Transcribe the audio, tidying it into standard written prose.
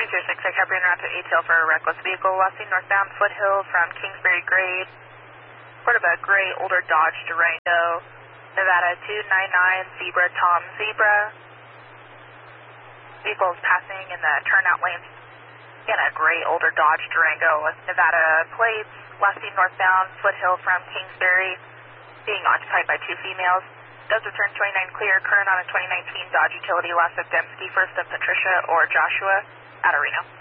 206, I copy and route to ATL for a reckless vehicle, Westing northbound Foothill from Kingsbury Grade. Report of a gray older Dodge Durango, Nevada 299 Zebra Tom Zebra. Vehicle is passing in the turnout lanes. Again, a gray older Dodge Durango with Nevada plates, westing northbound Foothill from Kingsbury, being occupied by two females. Does return 29 clear, current on a 2019 Dodge Utility, last of Dembski, first of Patricia or Joshua, at Reno.